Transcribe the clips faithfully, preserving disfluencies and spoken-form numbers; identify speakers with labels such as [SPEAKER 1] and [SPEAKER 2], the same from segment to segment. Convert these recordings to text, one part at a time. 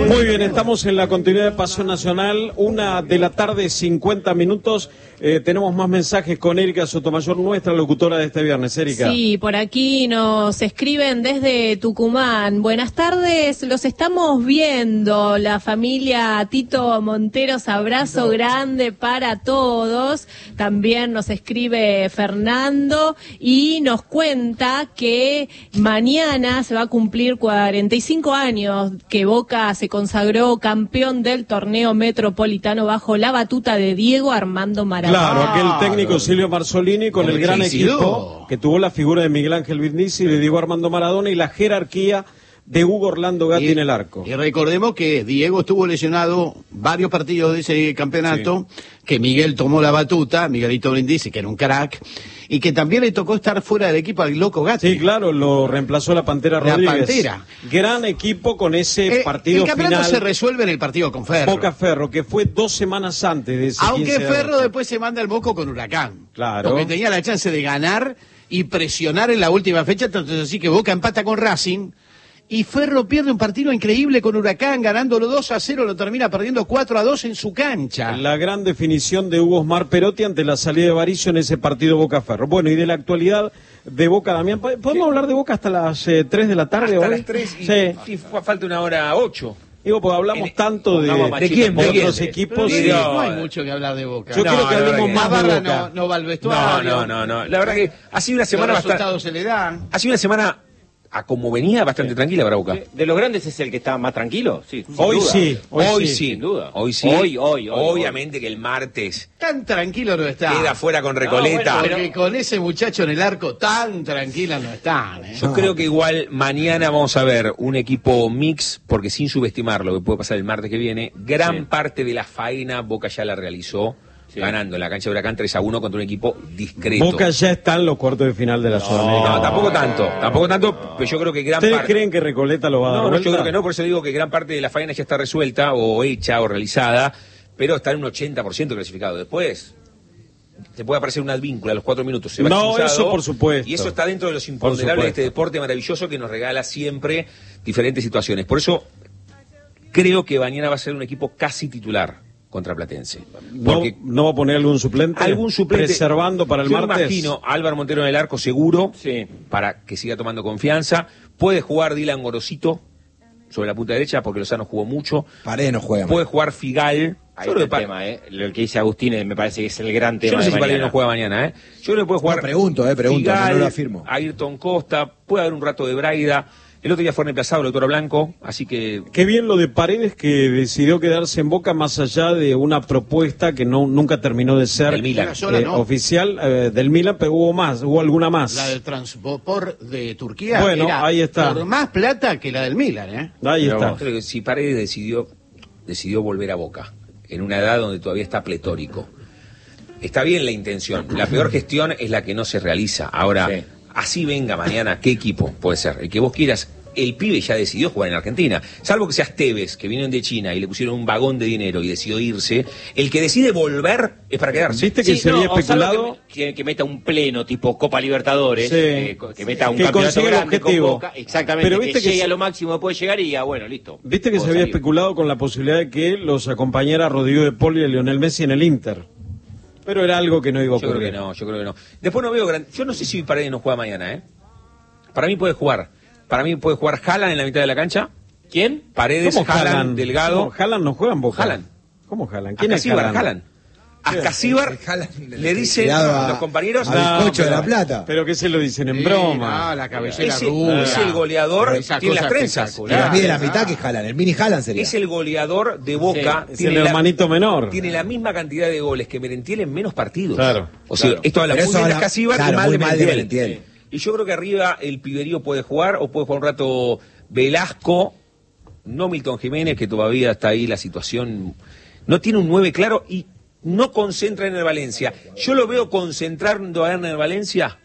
[SPEAKER 1] Muy bien, estamos en la continuidad de Pasión Nacional, una de la tarde, cincuenta minutos. Eh, tenemos más mensajes con Erika Sotomayor, nuestra locutora de este viernes. Erika.
[SPEAKER 2] Sí, por aquí nos escriben desde Tucumán. Buenas tardes, los estamos viendo, la familia Tito Monteros, abrazo Tito. Grande para todos. También nos escribe Fernando y nos cuenta que mañana se va a cumplir cuarenta y cinco años que Boca se consagró campeón del torneo metropolitano bajo la batuta de Diego Armando Maradona.
[SPEAKER 1] Claro, aquel técnico Silvio Marzolini con el gran equipo que tuvo la figura de Miguel Ángel Brindisi, de Diego Armando Maradona y la jerarquía de Hugo Orlando Gatti y, en el arco.
[SPEAKER 3] Y recordemos que Diego estuvo lesionado varios partidos de ese campeonato, sí. que Miguel tomó la batuta, Miguelito Brindisi, que era un crack, y que también le tocó estar fuera del equipo al Loco Gatti.
[SPEAKER 1] Sí, claro, lo reemplazó la Pantera
[SPEAKER 3] la
[SPEAKER 1] Rodríguez.
[SPEAKER 3] La Pantera.
[SPEAKER 1] Gran equipo con ese
[SPEAKER 3] eh,
[SPEAKER 1] partido
[SPEAKER 3] final. El campeonato
[SPEAKER 1] final,
[SPEAKER 3] se resuelve en el partido con Ferro.
[SPEAKER 1] Boca Ferro, que fue dos semanas antes de ese
[SPEAKER 3] Aunque
[SPEAKER 1] quince de
[SPEAKER 3] Ferro
[SPEAKER 1] agosto.
[SPEAKER 3] después se manda el moco con Huracán.
[SPEAKER 1] Claro.
[SPEAKER 3] Porque tenía la chance de ganar y presionar en la última fecha, tanto es así que Boca empata con Racing. Y Ferro pierde un partido increíble con Huracán, ganándolo dos a cero, lo termina perdiendo cuatro a dos en su cancha.
[SPEAKER 1] La gran definición de Hugo Osmar Perotti ante la salida de Varicio en ese partido Boca Ferro. Bueno, y de la actualidad de Boca, Damián, ¿podemos sí. hablar de Boca hasta las eh, tres de la tarde
[SPEAKER 4] hasta
[SPEAKER 1] hoy?
[SPEAKER 4] las tres y,
[SPEAKER 1] sí.
[SPEAKER 4] y falta una hora ocho.
[SPEAKER 1] Digo, porque hablamos en, tanto de,
[SPEAKER 4] ¿de quién?
[SPEAKER 1] de
[SPEAKER 4] ¿De
[SPEAKER 1] otros
[SPEAKER 4] quién?
[SPEAKER 1] equipos.
[SPEAKER 3] Sí,
[SPEAKER 1] y,
[SPEAKER 3] no hay mucho que hablar de Boca.
[SPEAKER 1] Yo
[SPEAKER 4] no,
[SPEAKER 1] quiero que
[SPEAKER 4] no,
[SPEAKER 1] hablemos
[SPEAKER 4] no,
[SPEAKER 1] más
[SPEAKER 3] no,
[SPEAKER 1] de Boca.
[SPEAKER 3] No, no va al vestuario.
[SPEAKER 4] No, no, no, no. La verdad que ha sido una semana
[SPEAKER 3] Los
[SPEAKER 4] bastante...
[SPEAKER 3] resultados se le dan.
[SPEAKER 4] Ha sido una semana... a como venía, bastante sí. tranquila para Boca.
[SPEAKER 5] De, de los grandes es el que está más tranquilo, sí.
[SPEAKER 1] Hoy
[SPEAKER 5] duda.
[SPEAKER 1] sí,
[SPEAKER 4] hoy,
[SPEAKER 1] hoy
[SPEAKER 4] sí,
[SPEAKER 1] sí.
[SPEAKER 4] sin duda. Hoy sí.
[SPEAKER 5] Hoy, hoy, hoy.
[SPEAKER 4] Obviamente hoy. Que el martes
[SPEAKER 3] tan tranquilo no está.
[SPEAKER 4] Queda fuera con Recoleta.
[SPEAKER 3] No, bueno, porque con ese muchacho en el arco tan tranquila no están. ¿eh?
[SPEAKER 4] Yo
[SPEAKER 3] no.
[SPEAKER 4] creo que igual mañana vamos a ver un equipo mix, porque sin subestimar lo que puede pasar el martes que viene, gran sí. parte de la faena Boca ya la realizó. Sí. Ganando en la cancha de Huracán tres a uno contra un equipo discreto.
[SPEAKER 1] Boca ya está en los cuartos de final de la
[SPEAKER 4] no,
[SPEAKER 1] Sudamericana.
[SPEAKER 4] No, tampoco tanto, tampoco tanto, pero yo creo que gran
[SPEAKER 1] ¿Ustedes
[SPEAKER 4] parte...
[SPEAKER 1] creen que Recoleta lo va a dar
[SPEAKER 4] No,
[SPEAKER 1] vuelta?
[SPEAKER 4] no, yo creo que no, por eso digo que gran parte de la faena ya está resuelta, o hecha, o realizada, pero está en un ochenta por ciento clasificado. Después, te puede aparecer un advíncula a los cuatro minutos, se va
[SPEAKER 1] No,
[SPEAKER 4] expulsado,
[SPEAKER 1] eso por supuesto.
[SPEAKER 4] Y eso está dentro de los imponderables de este deporte maravilloso que nos regala siempre diferentes situaciones. Por eso, creo que mañana va a ser un equipo casi titular contra Platense.
[SPEAKER 1] ¿No, ¿No va a poner algún suplente?
[SPEAKER 4] ¿Algún suplente?
[SPEAKER 1] Preservando para el
[SPEAKER 4] Yo
[SPEAKER 1] martes.
[SPEAKER 4] Yo imagino Álvaro Montero en el arco seguro,
[SPEAKER 5] sí.
[SPEAKER 4] para que siga tomando confianza. Puede jugar Dylan Gorosito sobre la punta derecha, porque Lozano jugó mucho.
[SPEAKER 6] Paredes no juega.
[SPEAKER 4] Puede jugar Figal.
[SPEAKER 5] Ahí está el pa... tema, ¿eh? Lo que dice Agustín me parece que es el gran tema.
[SPEAKER 4] Yo no sé
[SPEAKER 5] de
[SPEAKER 4] si Paredes no juega mañana, ¿eh? Yo creo que puede jugar.
[SPEAKER 6] No, pregunto, ¿eh? Pregunto,
[SPEAKER 4] Figal,
[SPEAKER 6] no lo afirmo.
[SPEAKER 4] Ayrton Costa, puede haber un rato de Braida. El otro día fue reemplazado el doctor Blanco, así que...
[SPEAKER 1] Qué bien lo de Paredes, que decidió quedarse en Boca más allá de una propuesta que no nunca terminó de ser
[SPEAKER 4] del Milan.
[SPEAKER 1] Eh, no. oficial eh, del Milan, pero hubo más, hubo alguna más.
[SPEAKER 3] La del Transport de Turquía
[SPEAKER 1] bueno,
[SPEAKER 3] era
[SPEAKER 1] ahí está.
[SPEAKER 3] por más plata que la del Milan, ¿eh?
[SPEAKER 1] Ahí
[SPEAKER 4] pero
[SPEAKER 1] está.
[SPEAKER 4] Creo que si Paredes decidió, decidió volver a Boca, en una edad donde todavía está pletórico, está bien la intención, la peor gestión es la que no se realiza. Ahora... Sí. Así venga mañana, ¿qué equipo puede ser? El que vos quieras. El pibe ya decidió jugar en Argentina. Salvo que seas Tevez, que vienen de China y le pusieron un vagón de dinero y decidió irse. El que decide volver es para quedarse.
[SPEAKER 1] ¿Viste que
[SPEAKER 5] sí,
[SPEAKER 1] se
[SPEAKER 5] no,
[SPEAKER 1] había especulado?
[SPEAKER 5] Que, que meta un pleno tipo Copa Libertadores,
[SPEAKER 1] sí.
[SPEAKER 5] eh, que meta un
[SPEAKER 1] que
[SPEAKER 5] campeonato grande
[SPEAKER 1] el objetivo.
[SPEAKER 5] con Boca. Exactamente,
[SPEAKER 1] pero
[SPEAKER 5] que,
[SPEAKER 1] viste
[SPEAKER 5] que llegue
[SPEAKER 1] se...
[SPEAKER 5] a lo máximo puede llegar y diga, bueno, listo.
[SPEAKER 1] Viste que se había salir. especulado con la posibilidad de que los acompañara Rodrigo de Paul y a Lionel Messi en el Inter. Pero era algo que no iba a ocurrir.
[SPEAKER 4] Yo creo que no, yo creo que no. Después no veo gran... Yo no sé si Paredes no juega mañana, ¿eh? Para mí puede jugar. Para mí puede jugar Haaland en la mitad de la cancha.
[SPEAKER 5] ¿Quién?
[SPEAKER 4] Paredes, Haaland, Delgado.
[SPEAKER 1] Haaland no juega en Boca.
[SPEAKER 4] Haaland.
[SPEAKER 1] ¿Cómo Haaland? ¿Quién es
[SPEAKER 4] Haaland? Haaland. A Casíbar le dicen a, los compañeros
[SPEAKER 6] al coche de La Plata.
[SPEAKER 1] Pero que se lo dicen en broma.
[SPEAKER 3] No, la cabellera
[SPEAKER 4] ese,
[SPEAKER 3] rubia.
[SPEAKER 4] Es el goleador, tiene las trenzas.
[SPEAKER 6] Y a mí de la mitad que es Haaland, el mini Haaland sería.
[SPEAKER 4] Es el goleador de Boca.
[SPEAKER 1] Sí, es el hermanito
[SPEAKER 4] la,
[SPEAKER 1] menor.
[SPEAKER 4] Tiene la misma cantidad de goles que Merentiel en menos partidos.
[SPEAKER 1] Claro.
[SPEAKER 4] O sea,
[SPEAKER 1] claro.
[SPEAKER 4] esto habla muy bien de Casíbar
[SPEAKER 6] claro,
[SPEAKER 4] y mal de
[SPEAKER 6] Merentiel.
[SPEAKER 4] Merentiel. Y yo creo que arriba el piberío puede jugar, o puede jugar un rato Velasco, no Milton Jiménez, que todavía está ahí la situación, no tiene un nueve claro y no concentra en el Valencia. Yo lo veo concentrando a en el Valencia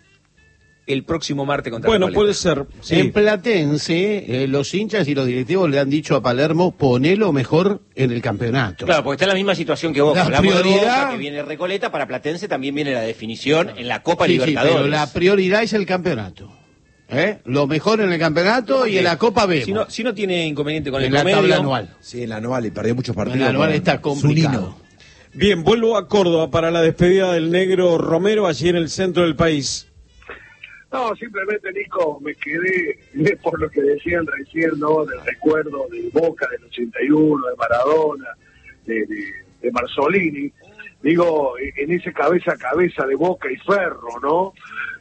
[SPEAKER 4] el próximo martes contra
[SPEAKER 1] Bueno,
[SPEAKER 4] Recoleta.
[SPEAKER 1] puede ser. Sí.
[SPEAKER 3] En Platense, eh, los hinchas y los directivos le han dicho a Palermo, ponelo mejor en el campeonato.
[SPEAKER 5] Claro, porque está en la misma situación que vos.
[SPEAKER 3] La
[SPEAKER 5] Hablamos
[SPEAKER 3] prioridad...
[SPEAKER 5] de Boca, que viene Recoleta, para Platense también viene la definición en la Copa
[SPEAKER 3] sí,
[SPEAKER 5] Libertadores.
[SPEAKER 3] Sí, pero la prioridad es el campeonato. ¿Eh? Lo mejor en el campeonato y en la Copa B.
[SPEAKER 4] Si no, si no tiene inconveniente con
[SPEAKER 3] en
[SPEAKER 4] el
[SPEAKER 3] la
[SPEAKER 4] promedio,
[SPEAKER 3] tabla anual.
[SPEAKER 6] Sí, en la anual y perdió muchos partidos.
[SPEAKER 3] En la anual
[SPEAKER 6] con
[SPEAKER 3] está complicado.
[SPEAKER 6] Zunino.
[SPEAKER 1] Bien, vuelvo a Córdoba para la despedida del negro Romero allí en el centro del país.
[SPEAKER 7] No, simplemente, Nico, me quedé por lo que decían recién, ¿no? Del recuerdo de Boca del ochenta y uno, de Maradona, de, de, de Marzolini. Digo, en ese cabeza a cabeza de Boca y Ferro, ¿no?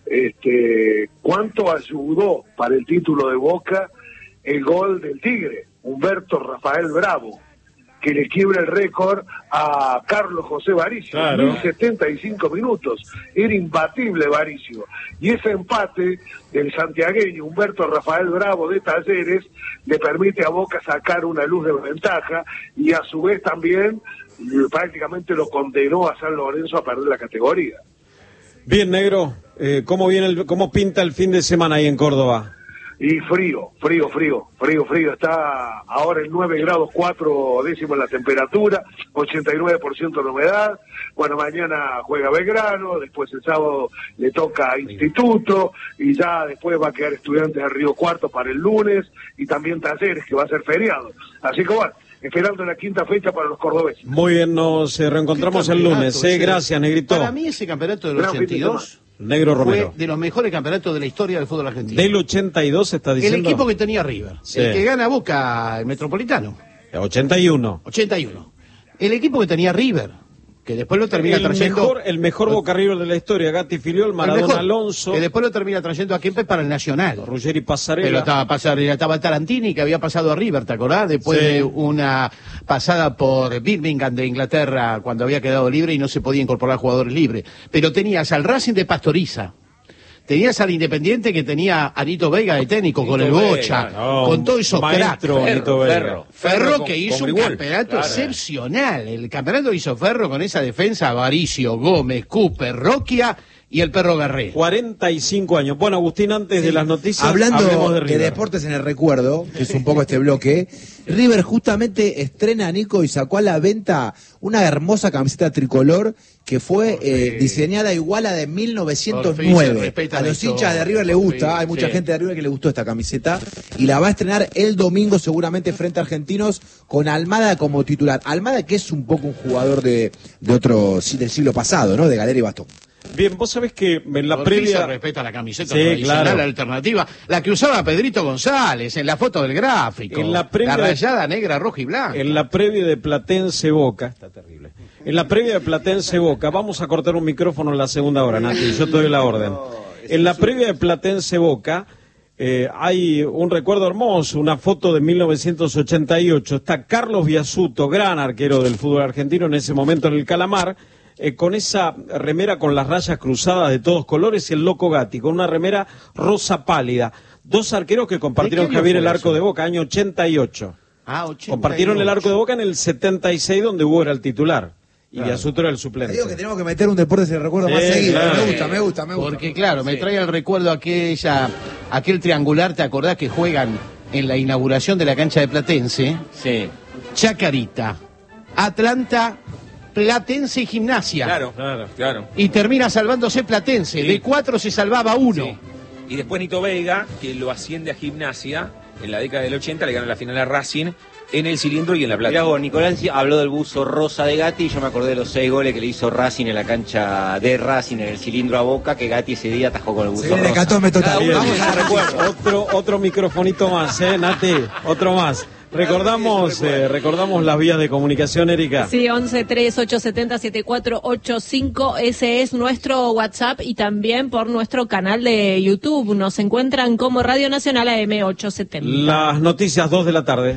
[SPEAKER 7] Este, ¿cuánto ayudó para el título de Boca el gol del Tigre, Humberto Rafael Bravo, que le quiebra el récord a Carlos José Varicio?
[SPEAKER 1] Claro.
[SPEAKER 7] mil setenta y cinco minutos, era imbatible Varicio. Y ese empate del santiagueño Humberto Rafael Bravo de Talleres le permite a Boca sacar una luz de ventaja y a su vez también prácticamente lo condenó a San Lorenzo a perder la categoría.
[SPEAKER 1] Bien, negro, eh, ¿cómo viene el, cómo pinta el fin de semana ahí en Córdoba?
[SPEAKER 7] Y frío, frío, frío, frío, frío. Está ahora en nueve grados cuatro décimos la temperatura, ochenta y nueve por ciento de humedad. Bueno, mañana juega Belgrano, después el sábado le toca Instituto y ya después va a quedar Estudiantes de Río Cuarto para el lunes y también Talleres, que va a ser feriado. Así que bueno, esperando la quinta fecha para los cordobeses.
[SPEAKER 1] Muy bien, nos eh, reencontramos el lunes. Eh, gracias, Negrito.
[SPEAKER 3] Para mí ese campeonato del
[SPEAKER 7] Gran
[SPEAKER 3] ochenta y dos
[SPEAKER 1] Negro Romero.
[SPEAKER 3] fue de los mejores campeonatos de la historia del fútbol argentino.
[SPEAKER 1] Del ochenta y dos está diciendo.
[SPEAKER 3] El equipo que tenía River,
[SPEAKER 1] Sí.
[SPEAKER 3] el que gana Boca, el Metropolitano,
[SPEAKER 1] ochenta y uno.
[SPEAKER 3] ochenta y uno. El equipo que tenía River, que después lo termina
[SPEAKER 1] El
[SPEAKER 3] trayendo...
[SPEAKER 1] mejor, el mejor Boca River de la historia, Gatti Filiol,
[SPEAKER 3] el
[SPEAKER 1] Maradona
[SPEAKER 3] mejor,
[SPEAKER 1] Alonso,
[SPEAKER 3] que después lo termina trayendo a Kempes para el Nacional.
[SPEAKER 1] Ruggeri Pasarela.
[SPEAKER 3] Pero estaba, pasar, estaba Tarantini, que había pasado a River, ¿te acordás? Después
[SPEAKER 1] Sí.
[SPEAKER 3] de una pasada por Birmingham de Inglaterra, cuando había quedado libre y no se podía incorporar jugadores libres. Pero tenías al Racing de Pastoriza, tenías al Independiente que tenía a Nito Veiga de técnico, con el
[SPEAKER 4] Veiga,
[SPEAKER 3] Bocha,
[SPEAKER 1] no,
[SPEAKER 3] con todo esos
[SPEAKER 1] maestro,
[SPEAKER 3] cracks.
[SPEAKER 1] Nito Veiga.
[SPEAKER 4] Ferro,
[SPEAKER 3] Ferro
[SPEAKER 4] con-
[SPEAKER 3] que hizo
[SPEAKER 4] con
[SPEAKER 3] un
[SPEAKER 4] Grigol.
[SPEAKER 3] campeonato
[SPEAKER 4] Claro.
[SPEAKER 3] excepcional. El campeonato que hizo Ferro con esa defensa, Varicio, Gómez, Cooper, Roquia y el Perro Garré.
[SPEAKER 1] cuarenta y cinco años. Bueno, Agustín, antes de las noticias,
[SPEAKER 6] Hablando
[SPEAKER 1] hablemos de
[SPEAKER 6] de,
[SPEAKER 1] River.
[SPEAKER 6] deportes en el recuerdo, que es un poco este bloque, River justamente estrena, Nico, y sacó a la venta una hermosa camiseta tricolor que fue eh, diseñada igual a de mil novecientos nueve.
[SPEAKER 3] Por fin se respeta
[SPEAKER 6] A
[SPEAKER 3] la
[SPEAKER 6] los hinchas
[SPEAKER 3] historia,
[SPEAKER 6] de River le
[SPEAKER 3] por
[SPEAKER 6] gusta,
[SPEAKER 3] fin,
[SPEAKER 6] hay mucha
[SPEAKER 3] sí.
[SPEAKER 6] gente de River que le gustó esta camiseta y la va a estrenar el domingo seguramente frente a Argentinos con Almada como titular. Almada que es un poco un jugador de, de otro, sí, del siglo pasado, ¿no? De galera y bastón.
[SPEAKER 1] Bien, vos sabés que en la
[SPEAKER 3] Por fin se
[SPEAKER 1] previa...
[SPEAKER 3] respeta la camiseta
[SPEAKER 1] Sí,
[SPEAKER 3] tradicional,
[SPEAKER 1] claro.
[SPEAKER 3] la alternativa, la que usaba Pedrito González en la foto del gráfico.
[SPEAKER 1] En la previa-
[SPEAKER 3] rayada negra, roja y blanca.
[SPEAKER 1] En la previa de Platense Boca, está terrible. En la previa de Platense Boca, vamos a cortar un micrófono en la segunda hora, Nati, yo te doy la orden. En la previa de Platense Boca eh, hay un recuerdo hermoso, una foto de mil novecientos ochenta y ocho. Está Carlos Biasuto, gran arquero del fútbol argentino en ese momento en el Calamar, eh, con esa remera con las rayas cruzadas de todos colores, y el Loco Gatti, con una remera rosa pálida. Dos arqueros que compartieron,
[SPEAKER 3] ¿De qué año
[SPEAKER 1] Javier,
[SPEAKER 3] fue
[SPEAKER 1] el arco
[SPEAKER 3] eso?
[SPEAKER 1] de Boca, año ochenta y ocho.
[SPEAKER 3] Ah, ochenta y
[SPEAKER 1] Compartieron el arco de
[SPEAKER 3] ocho.
[SPEAKER 1] Boca en el setenta y seis, donde Hugo era el titular y
[SPEAKER 3] Claro.
[SPEAKER 1] Biasuto era el
[SPEAKER 6] Te
[SPEAKER 1] suplente.
[SPEAKER 6] digo que tenemos que meter un deporte en el recuerdo
[SPEAKER 1] Sí,
[SPEAKER 6] más seguido.
[SPEAKER 1] claro.
[SPEAKER 6] Me gusta, me gusta, me gusta.
[SPEAKER 3] Porque claro, me trae al recuerdo aquella, aquel triangular, ¿te acordás que juegan en la inauguración de la cancha de Platense?
[SPEAKER 5] Sí.
[SPEAKER 3] Chacarita, Atlanta, Platense y Gimnasia.
[SPEAKER 4] Claro, claro, claro.
[SPEAKER 3] Y termina salvándose Platense.
[SPEAKER 4] Sí.
[SPEAKER 3] De cuatro se salvaba uno.
[SPEAKER 4] Sí. Y después Nito Veiga, que lo asciende a Gimnasia en la década del ochenta, le gana la final a Racing en el Cilindro y en la Plata.
[SPEAKER 5] Mirá vos, Nicolás habló del buzo rosa de Gatti y yo me acordé de los seis goles que le hizo Racing en la cancha de Racing en el Cilindro a Boca, que Gatti ese día atajó con el buzo
[SPEAKER 6] Se viene
[SPEAKER 5] rosa.
[SPEAKER 6] hecatombe total.
[SPEAKER 1] Bien.
[SPEAKER 6] Vamos a
[SPEAKER 1] Recuerdo. Otro, otro microfonito más, ¿eh, Nati? Otro más. Recordamos, eh, recordamos las vías de comunicación, Erika.
[SPEAKER 2] Sí, once tres ocho siete cero siete cuatro ocho cinco, ese es nuestro WhatsApp y también por nuestro canal de YouTube. Nos encuentran como Radio Nacional A M ochocientos setenta.
[SPEAKER 1] Las noticias, dos de la tarde.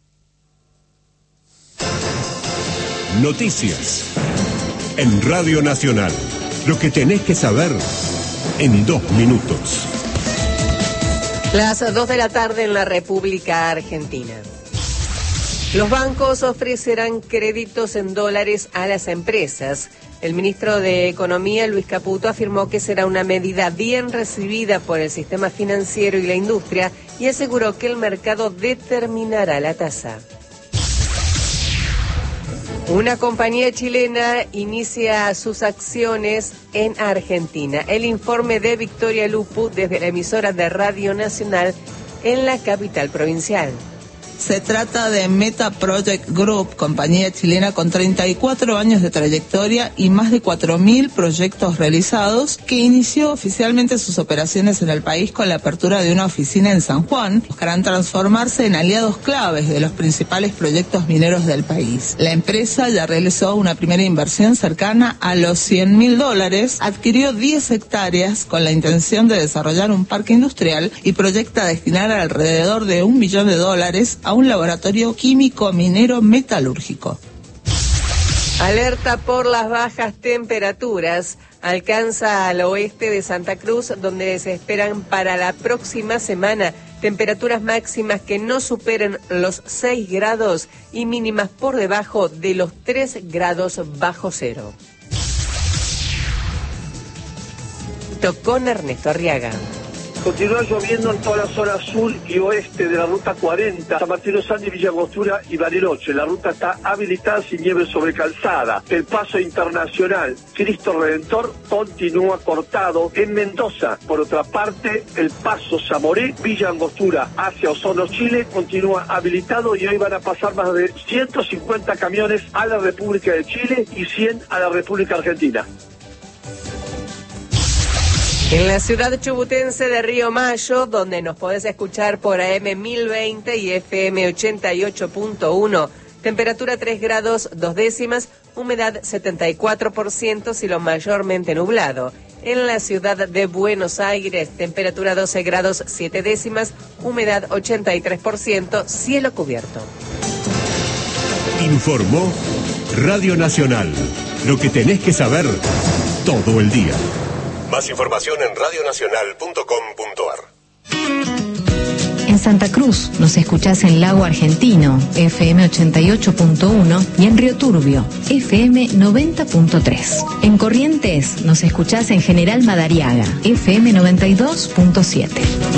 [SPEAKER 8] Noticias en Radio Nacional. Lo que tenés que saber en dos minutos.
[SPEAKER 9] Las dos de la tarde en la República Argentina. Los bancos ofrecerán créditos en dólares a las empresas. El ministro de Economía, Luis Caputo, afirmó que será una medida bien recibida por el sistema financiero y la industria y aseguró que el mercado determinará la tasa. Una compañía chilena inicia sus acciones en Argentina. El informe de Victoria Lupu desde la emisora de Radio Nacional en la capital provincial.
[SPEAKER 10] Se trata de Meta Project Group, compañía chilena con treinta y cuatro años de trayectoria y más de cuatro mil proyectos realizados, que inició oficialmente sus operaciones en el país con la apertura de una oficina en San Juan. Buscarán transformarse en aliados claves de los principales proyectos mineros del país. La empresa ya realizó una primera inversión cercana a los cien mil dólares, adquirió diez hectáreas con la intención de desarrollar un parque industrial y proyecta destinar alrededor de un millón de dólares a un laboratorio químico minero metalúrgico.
[SPEAKER 9] Alerta por las bajas temperaturas. Alcanza al oeste de Santa Cruz, donde se esperan para la próxima semana temperaturas máximas que no superen los seis grados y mínimas por debajo de los tres grados bajo cero. Con Ernesto Arriaga.
[SPEAKER 7] Continúa lloviendo en toda la zona sur y oeste de la ruta cuarenta, San Martín los Andes, Villa Angostura y Bariloche. La ruta está habilitada sin nieve sobre calzada. El paso internacional Cristo Redentor continúa cortado en Mendoza. Por otra parte, el paso Zamoré, Villa Angostura hacia Osorno, Chile, continúa habilitado y hoy van a pasar más de ciento cincuenta camiones a la República de Chile y cien a la República Argentina.
[SPEAKER 9] En la ciudad chubutense de Río Mayo, donde nos podés escuchar por A M mil veinte y F M ochenta y ocho punto uno, temperatura tres grados dos décimas, humedad setenta y cuatro por ciento, cielo mayormente nublado. En la ciudad de Buenos Aires, temperatura doce grados siete décimas, humedad ochenta y tres por ciento, cielo cubierto.
[SPEAKER 8] Informó Radio Nacional, lo que tenés que saber todo el día. Más información en radio nacional punto com punto a r.
[SPEAKER 11] En Santa Cruz nos escuchás en Lago Argentino, F M ochenta y ocho punto uno, y en Río Turbio, F M noventa punto tres. En Corrientes nos escuchás en General Madariaga, F M noventa y dos punto siete.